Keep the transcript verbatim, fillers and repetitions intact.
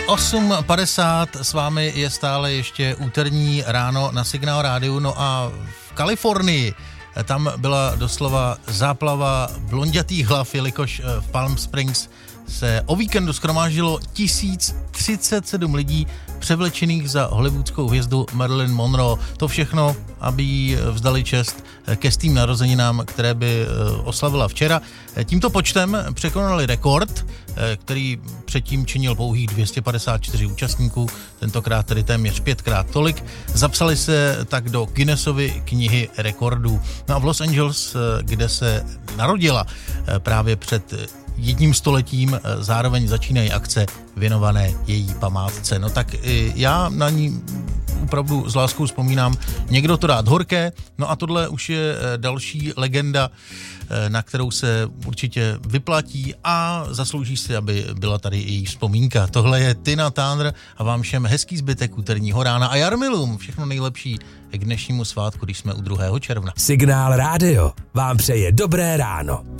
osm padesát, s vámi je stále ještě úterní ráno na Signál rádiu, no a v Kalifornii tam byla doslova záplava blondětých hlav, jelikož v Palm Springs se o víkendu shromáždilo tisíc třicet sedm lidí převlečených za hollywoodskou hvězdu Marilyn Monroe. To všechno, aby jí vzdali čest ke stým narozeninám, které by oslavila včera. Tímto počtem překonali rekord, který předtím činil pouhých dvě stě padesát čtyři účastníků, tentokrát tedy téměř pětkrát tolik. Zapsali se tak do Guinnessovy knihy rekordů. No a v Los Angeles, kde se narodila právě před jedním stoletím, zároveň začínají akce věnované její památce. No tak já na ní opravdu s láskou vzpomínám. Někdo to dát horké, no a tohle už je další legenda, na kterou se určitě vyplatí a zaslouží si, aby byla tady její vzpomínka. Tohle je Tina Turner a vám všem hezký zbytek úterního rána a Jarmilům všechno nejlepší k dnešnímu svátku, když jsme u druhého června. Signál rádio vám přeje dobré ráno.